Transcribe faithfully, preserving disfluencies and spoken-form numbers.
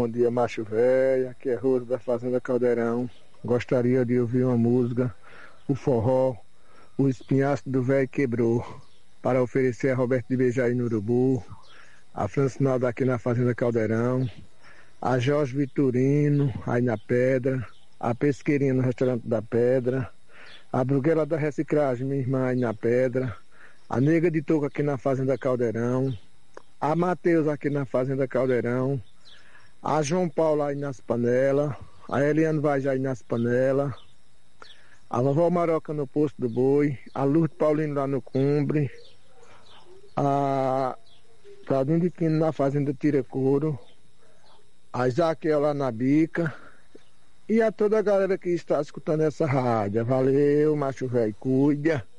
bom dia, macho velho. Aqui é Rosa da Fazenda Caldeirão. Gostaria de ouvir uma música, o forró, o espinhaço do velho quebrou, para oferecer a Roberto de Beijaí no Urubu, a Francinalda aqui na Fazenda Caldeirão, a Jorge Vitorino aí na Pedra, a Pesqueirinha no Restaurante da Pedra, a Bruguela da Reciclagem, minha irmã aí na Pedra, a Nega de Toco aqui na Fazenda Caldeirão, a Matheus aqui na Fazenda Caldeirão, a João Paulo aí nas panelas, a Eliane Vaz aí nas panelas, a Vovó Maroca no Posto do Boi, a Lourdes Paulino lá no Cumbre, a Claudinho de Quino na Fazenda Tiracouro, a Jaquel lá na Bica e a toda a galera que está escutando essa rádio. Valeu, macho velho, cuida.